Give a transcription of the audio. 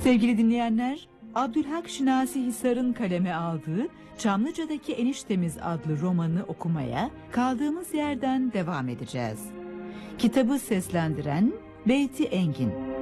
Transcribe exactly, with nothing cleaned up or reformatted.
Sevgili dinleyenler, Abdülhak Şinasi Hisar'ın kaleme aldığı Çamlıca'daki Eniştemiz adlı romanı okumaya kaldığımız yerden devam edeceğiz. Kitabı seslendiren Beyti Engin.